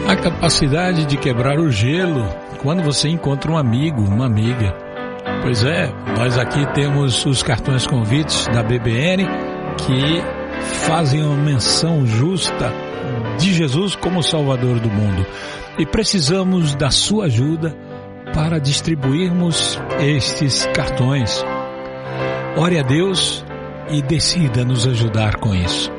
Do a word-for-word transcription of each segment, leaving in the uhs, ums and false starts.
A capacidade de quebrar o gelo quando você encontra um amigo, uma amiga. Pois é, nós aqui temos os cartões convites da B B N que fazem uma menção justa de Jesus como Salvador do mundo. E precisamos da sua ajuda para distribuirmos estes cartões. Ore a Deus e decida nos ajudar com isso.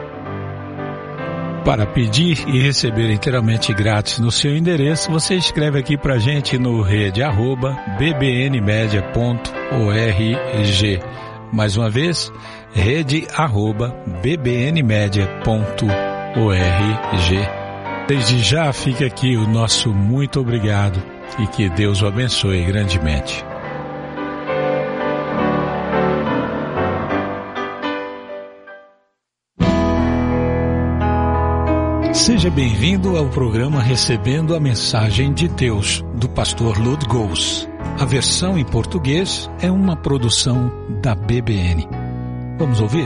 Para pedir e receber inteiramente grátis no seu endereço, você escreve aqui pra gente no rede arroba b b n media ponto org. Mais uma vez, rede arroba b b n media ponto org. Desde já fica aqui o nosso muito obrigado e que Deus o abençoe grandemente. Seja bem-vindo ao programa Recebendo a Mensagem de Deus, do pastor Lud Gous. A versão em português é uma produção da B B N. Vamos ouvir?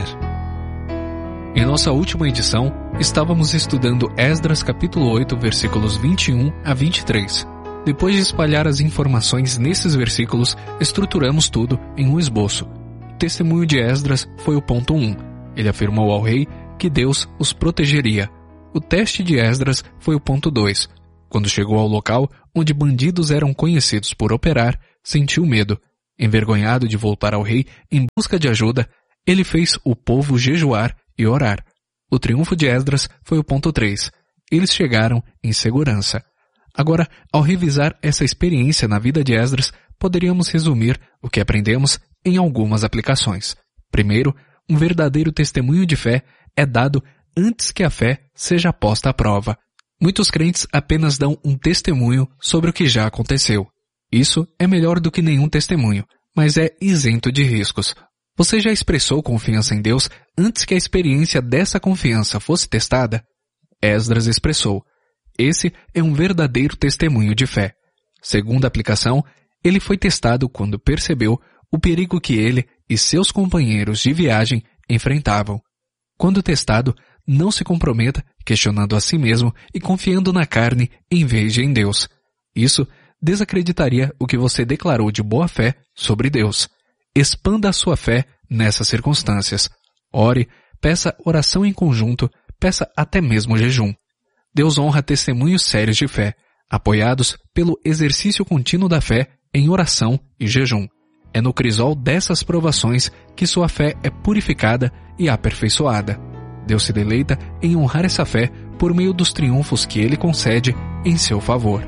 Em nossa última edição, estávamos estudando Esdras capítulo oito, versículos vinte e um a vinte e três. Depois de espalhar as informações nesses versículos, estruturamos tudo em um esboço. O testemunho de Esdras foi o ponto um. Ele afirmou ao rei que Deus os protegeria. O teste de Esdras foi o ponto dois. Quando chegou ao local onde bandidos eram conhecidos por operar, sentiu medo. Envergonhado de voltar ao rei em busca de ajuda, ele fez o povo jejuar e orar. O triunfo de Esdras foi o ponto três. Eles chegaram em segurança. Agora, ao revisar essa experiência na vida de Esdras, poderíamos resumir o que aprendemos em algumas aplicações. Primeiro, um verdadeiro testemunho de fé é dado antes que a fé seja posta à prova. Muitos crentes apenas dão um testemunho sobre o que já aconteceu. Isso é melhor do que nenhum testemunho, mas é isento de riscos. Você já expressou confiança em Deus antes que a experiência dessa confiança fosse testada? Esdras expressou. Esse é um verdadeiro testemunho de fé. Segunda aplicação, ele foi testado quando percebeu o perigo que ele e seus companheiros de viagem enfrentavam. Quando testado, não se comprometa questionando a si mesmo e confiando na carne em vez de em Deus. Isso desacreditaria o que você declarou de boa fé sobre Deus. Expanda a sua fé nessas circunstâncias. Ore, peça oração em conjunto, peça até mesmo jejum. Deus honra testemunhos sérios de fé, apoiados pelo exercício contínuo da fé em oração e jejum. É no crisol dessas provações que sua fé é purificada e aperfeiçoada. Deus se deleita em honrar essa fé por meio dos triunfos que Ele concede em seu favor.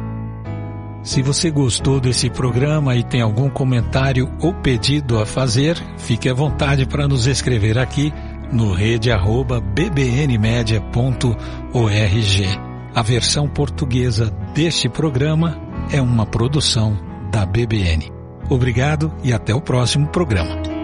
Se você gostou desse programa e tem algum comentário ou pedido a fazer, fique à vontade para nos escrever aqui no rede arroba b b n media ponto org. A versão portuguesa deste programa é uma produção da B B N. Obrigado e até o próximo programa.